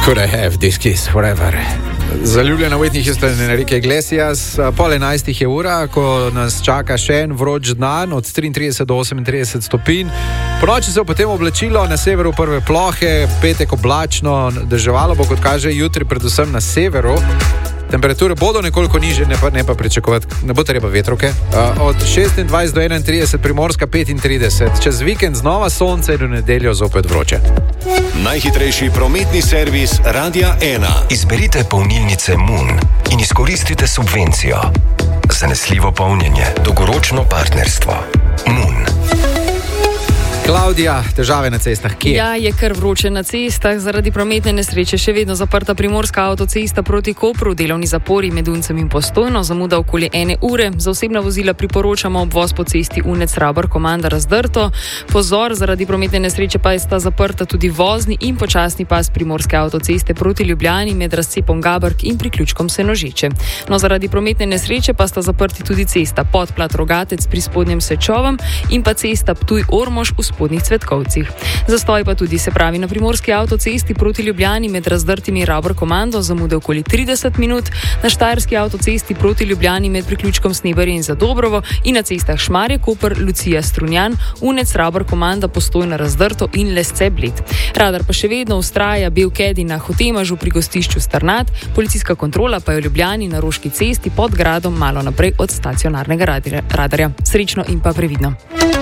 Could I have this kiss forever? Zaljubljena umetnik je strani Enrique Iglesias. Pol 11 je ura, ko nas čaka še en vroč dan od 33 do 38 stopinj. Po noči se bo potem oblačilo, na severu prve plohe, petek oblačno, deževalo bo, kot kaže, jutri predvsem na severu. Temperature bodo nekoliko nižje, ne pa pričakovati, ne bo treba vetrovke. Od 26 do 31, Primorska 35, čez vikend znova sonce in v nedeljo zopet vroče. Najhitrejši prometni servis Radia 1. Izberite polnilnice Moon in izkoristite subvencijo. Zanesljivo polnjenje, dolgoročno partnerstvo. Moon. Klaudija, težave na cestah, kje? Ja, je kar vroče na cestah. Zaradi prometne nesreče še vedno zaprta primorska avtocesta proti Kopru, delovni zapori med Uncem in Postojno, zamuda okoli 1 ure. Za osebna vozila priporočamo obvoz po cesti Unec-Rabor-Komanda Razdrto. Pozor, zaradi prometne nesreče pa sta zaprta tudi vozni in počasni pas primorske avtoceste proti Ljubljani med razcepom Gabrk in priključkom Senožeče. No, zaradi prometne nesreče pa sta zaprti tudi cesta Podplat-Rogatec pri Spodnjem Sečovem in pa cesta Ptuj-Ormož v Spodnjih Cvetkovcih. Zastoj pa tudi, se pravi, na primorski avtocesti proti Ljubljani med Razdrtimi Rabor Komando, zamude okoli 30 minut, na štajerski avtocesti proti Ljubljani med priključkom Sneberje in Zadobrovo in na cestah Šmarje, Koper, Lucija, Strunjan, Unec, Rabor Komanda, Postojna, Razdrto in Lesce, Bled. Radar pa še vedno ustraja Belkedi na Hotemažu pri gostišču Starnat, policijska kontrola pa je v Ljubljani na Roški cesti pod gradom malo naprej od stacionarnega radarja. Srečno in pa previdno.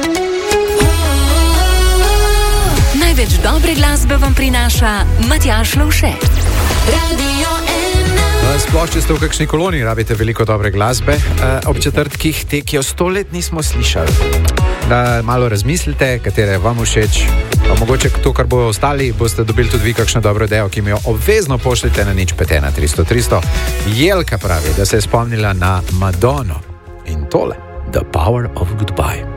Največ dobre glasbe vam prinaša Matjaž Lovše. Radio 1. Sploh, če ste v kakšni koloniji, rabite veliko dobre glasbe. Ob četrtkih te, ki jo 100 let nismo slišali. Da malo razmislite, katere vam všeč. Mogoče to, kar bo ostali, boste dobili tudi vi kakšno dobro idejo, ki mi jo obvezno pošljite na 051 300 300. Jelka pravi, da se je spomnila na Madono. In tole, The Power of Goodbye.